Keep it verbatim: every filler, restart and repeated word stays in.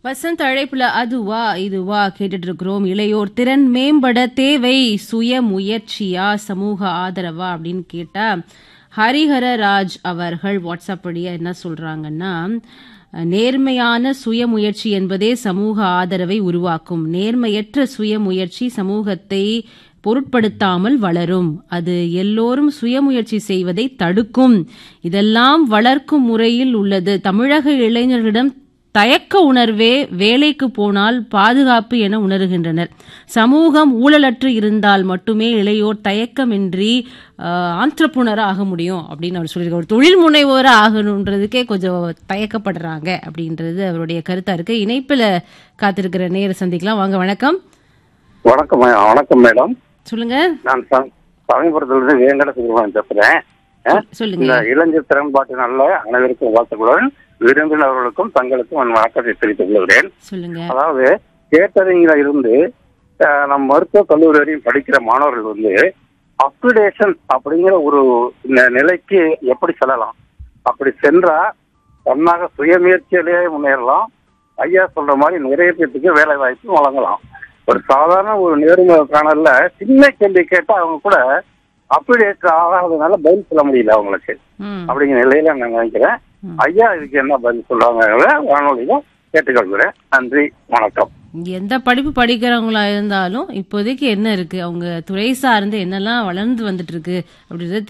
வசந்த் அழைப்புல அதுவா இதுவா கேட்டுட்டு இருக்கிறோம். இளையோர் திறன் மேம்பட தேவை சுய முயற்சியா சமூக ஆதரவா அப்படின்னு கேட்டா ஹரிஹரராஜ் அவர்கள் வாட்ஸ்அப் வழியா என்ன சொல்றாங்கன்னா, நேர்மையான சுய முயற்சி என்பதே சமூக ஆதரவை உருவாக்கும். நேர்மையற்ற சுய முயற்சி சமூகத்தை பொருட்படுத்தாமல் வளரும். அது எல்லோரும் சுயமுயற்சி செய்வதை தடுக்கும். இதெல்லாம் வளர்க்கும் முறையில் உள்ளது. தமிழக இளைஞர்களிடம் தயக்க உணர்வே வேலைக்கு போனால் பாதுகாப்பு என உணர்கின்றனர். சமூகம் ஊழலற்று இருந்தால் மட்டுமே இளையோர் தயக்கமின்றி ஆண்டர்பிரனர் ஆக முடியும் அப்படின்னு அவர் சொல்லியிருக்கார். ஒரு தொழில் முனைவோராக ஆகணுன்றதுக்கே கொஞ்சம் தயக்கப்படுறாங்க அப்படின்றது அவருடைய கருத்தா இருக்கு. இணைப்புல காத்திருக்கிற நேர சந்திக்கலாம். வாங்க. வணக்கம். வணக்கம் வணக்கம் மேடம். சொல்லுங்க. நான் சமீபத்திலிருந்து வேங்கட சுப்பிரமணியன் பேசுறேன். சொல்லுங்க. இந்த இளைஞர் திறன்பாட்டு நல்ல அனைவருக்கும் வாழ்த்துக்களுடன் விருந்தினர்களுக்கும் தங்களுக்கும் நான் வணக்கத்தை தெரிவித்துக் கொள்கிறேன். சொல்லுங்க. அதாவது கேட்டரிங்ல இருந்து நம் மருத்துவ கல்லூரி வரையும் படிக்கிற மாணவர்கள் வந்து அப்கிரேடேஷன் அப்படிங்கிற ஒரு நிலைக்கு எப்படி செல்லலாம், அப்படி சென்றா தன்னாக சுயமுயற்சியிலேயே முன்னேறலாம். ஐயா சொல்ற மாதிரி நிறைய பேருக்கு வேலை வாய்ப்பு வழங்கலாம். ஒரு சாதாரண ஒரு நேர்முக காணல சின்ன கேள்வி கேட்டா அவங்க கூட அப்கிரேட் ஆகாததுனால பதில் சொல்ல முடியல அவங்களுக்கு. அப்படிங்கிற நிலையில நான் நினைக்கிறேன். ஐயா இதுக்கு என்ன பதில் சொல்லுவாங்க வானொலியில கேட்டுக்கொள்கிறேன். நன்றி, வணக்கம். எந்த படிப்பு படிக்கிறவங்களா இருந்தாலும் இப்போதைக்கு என்ன இருக்கு, அவங்க துறை சார்ந்து என்னெல்லாம் வளர்ந்து வந்துட்டு இருக்கு அப்படின்றது